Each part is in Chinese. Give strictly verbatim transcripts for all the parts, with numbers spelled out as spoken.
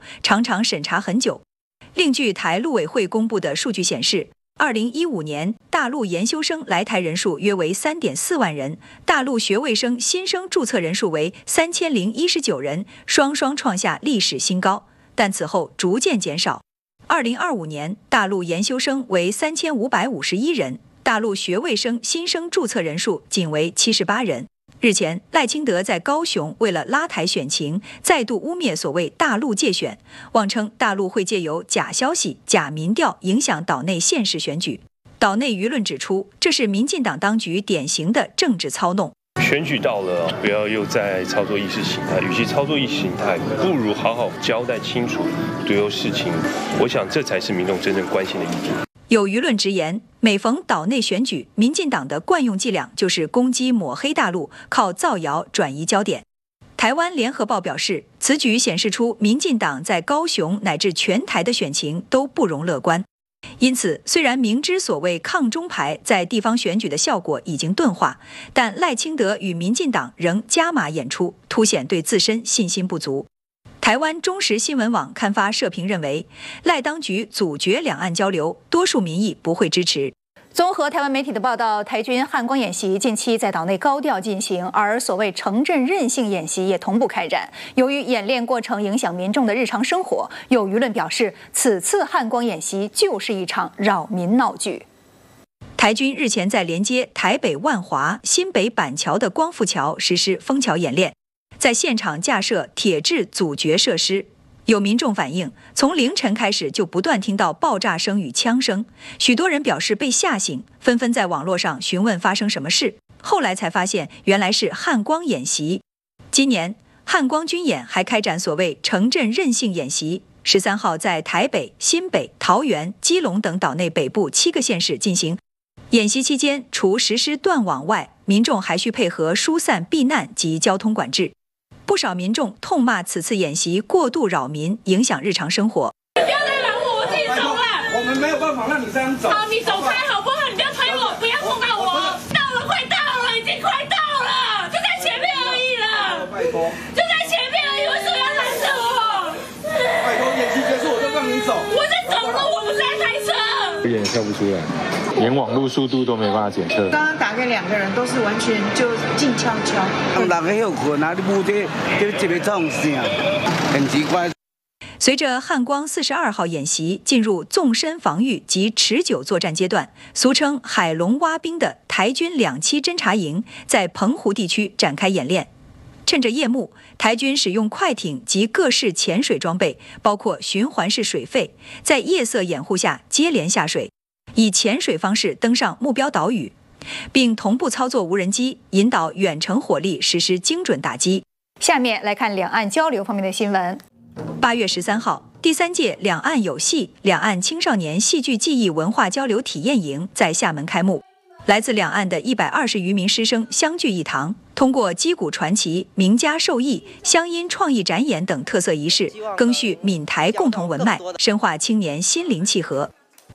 常常审查很久。另据台陆委会公布的数据显示，二零一五年大陆研修生来台人数约为 三点四万人，大陆学位生新生注册人数为三千零一十九人，双双创下历史新高，但此后逐渐减少。二零二五年大陆研修生为三千五百五十一人，大陆学位生新生注册人数仅为七十八人。日前，赖清德在高雄为了拉抬选情，再度污蔑所谓大陆介选，妄称大陆会借由假消息、假民调影响岛内县市选举。岛内舆论指出，这是民进党当局典型的政治操弄。 选举到了，不要又在操作意识形态，与其操作意识形态，不如好好交代清楚对有事情。我想这才是民众真正关心的议题。 有舆论直言，每逢岛内选举，民进党的惯用伎俩就是攻击抹黑大陆，靠造谣转移焦点。台湾联合报表示，此举显示出民进党在高雄乃至全台的选情都不容乐观。因此，虽然明知所谓抗中牌在地方选举的效果已经钝化，但赖清德与民进党仍加码演出，凸显对自身信心不足。台湾中时新闻网刊发社评认为，赖当局阻绝两岸交流，多数民意不会支持。 综合台湾媒体的报道，台军汉光演习近期在岛内高调进行，而所谓城镇韧性演习也同步开展。由于演练过程影响民众的日常生活，有舆论表示，此次汉光演习就是一场扰民闹剧。 台军日前在连接台北万华、新北板桥的光复桥实施封桥演练，在现场架设铁质阻绝设施。有民众反映，从凌晨开始就不断听到爆炸声与枪声，许多人表示被吓醒，纷纷在网络上询问发生什么事。后来才发现，原来是汉光演习。今年汉光军演还开展所谓城镇韧性演习，十三号在台北、新北、桃园、基隆等岛内北部七个县市进行。演习期间，除实施断网外，民众还需配合疏散避难及交通管制。不少民众痛骂此次演习过度扰民，影响日常生活。 你不要再拦我，我自己走了。 我们没有办法让你这样走。 好，你走开好不好？你不要推我，不要碰到我。到了，快到了，已经快到了，就在前面而已了。 拜托， 就在前面而已，为什么要拦着我？ 拜托，演习结束我就让你走。 我在走路，我不是在开车。 有点跳不出来，连网络速度都没办法检测。 刚刚打给两个人，都是完全就静悄悄。 人个休困啊，你不得就这边唱声，很奇怪。 随着汉光四十二号演习进入纵深防御及持久作战阶段，俗称海龙蛙兵的台军两栖侦察营在澎湖地区展开演练。趁着夜幕，台军使用快艇及各式潜水装备，包括循环式水肺，在夜色掩护下接连下水，以潜水方式登上目标岛屿，并同步操作无人机，引导远程火力实施精准打击。 下面来看两岸交流方面的新闻。 八月十三号，第三届两岸有戏两岸青少年戏剧技艺文化交流体验营在厦门开幕。来自两岸的一百二十余名师生相聚一堂，通过击鼓传奇、名家授艺、乡音创意展演等特色仪式，赓续闽台共同文脉，深化青年心灵契合。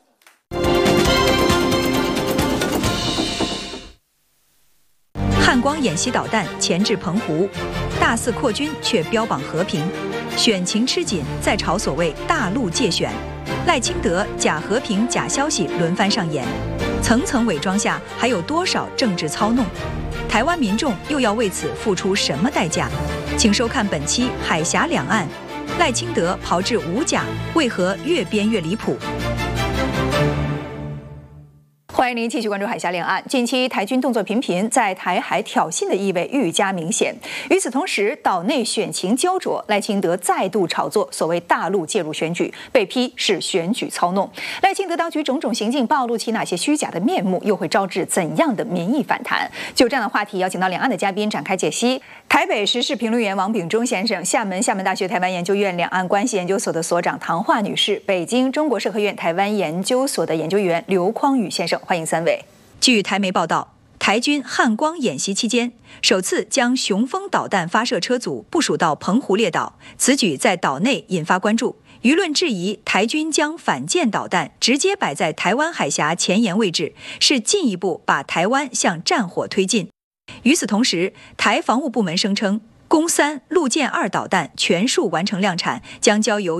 汉光演习导弹前至澎湖，大肆扩军却标榜和平，选情吃紧，在炒所谓大陆介选。赖清德假和平假消息轮番上演，层层伪装下还有多少政治操弄？台湾民众又要为此付出什么代价？请收看本期《海峡两岸》，赖清德炮制五假，为何越编越离谱？ 欢迎您继续关注海峡两岸。近期台军动作频频，在台海挑衅的意味愈加明显。与此同时，岛内选情焦灼，赖清德再度炒作所谓大陆介入选举，被批是选举操弄。赖清德当局种种行径暴露其哪些虚假的面目，又会招致怎样的民意反弹？就这样的话题，邀请到两岸的嘉宾展开解析。台北时事评论员王炳忠先生，厦门厦门大学台湾研究院两岸关系研究所的所长唐华女士，北京中国社科院台湾研究所的研究员刘匡宇先生。欢迎三位。 据台媒报道，台军汉光演习期间，首次将雄风导弹发射车组部署到澎湖列岛，此举在岛内引发关注。舆论质疑台军将反舰导弹直接摆在台湾海峡前沿位置，是进一步把台湾向战火推进。与此同时，台防务部门声称，弓三、陆舰二导弹全数完成量产，将交由